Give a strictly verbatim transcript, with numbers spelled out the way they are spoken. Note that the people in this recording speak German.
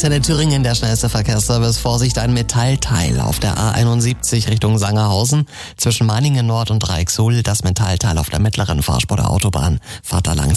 Antenne Thüringen, der schnellste Verkehrsservice. Vorsicht, ein Metallteil auf der A einundsiebzig Richtung Sangerhausen. Zwischen Meiningen Nord und Reichsuhl das Metallteil auf der mittleren Fahrspur der Autobahn. Fahrt da langsam.